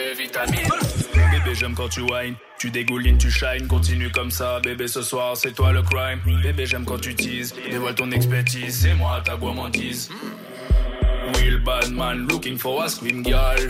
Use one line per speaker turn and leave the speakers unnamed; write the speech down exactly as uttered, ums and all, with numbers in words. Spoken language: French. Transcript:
de vitamines. Bébé, j'aime quand tu whines, tu dégoulines, tu shines. Continue comme ça, bébé, ce soir, c'est toi le crime. Bébé, j'aime quand tu teases, dévoile ton expertise. C'est moi ta gourmandise. Will bad man looking for a scream girl.